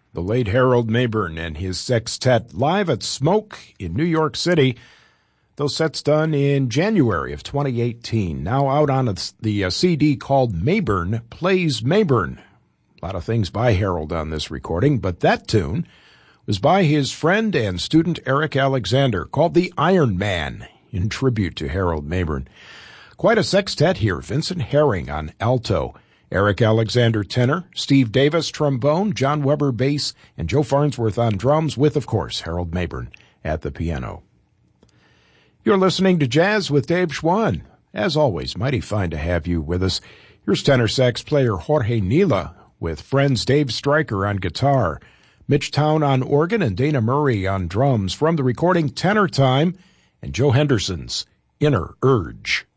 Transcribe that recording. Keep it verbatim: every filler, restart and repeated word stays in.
The late Harold Mabern and his sextet live at Smoke in New York City. Those sets done in January of twenty eighteen. Now out on the uh, C D called Mabern Plays Mabern. A lot of things by Harold on this recording, but that tune was by his friend and student Eric Alexander, called The Iron Man, in tribute to Harold Mabern. Quite a sextet here. Vincent Herring on alto, Eric Alexander tenor, Steve Davis trombone, John Weber bass, and Joe Farnsworth on drums, with, of course, Harold Mabern at the piano. You're listening to Jazz with Dave Schwann. As always, mighty fine to have you with us. Here's tenor sax player Jorge Nila with friends Dave Stryker on guitar, Mitch Town on organ, and Dana Murray on drums from the recording Tenor Time and Joe Henderson's Inner Urge.